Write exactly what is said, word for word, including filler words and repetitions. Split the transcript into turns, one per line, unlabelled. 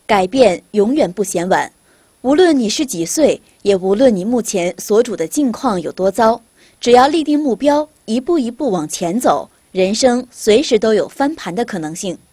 改变永远不嫌晚。无论你是几岁，也无论你目前所处的境况有多糟，只要立定目标，一步一步往前走，人生随时都有翻盘的可能性。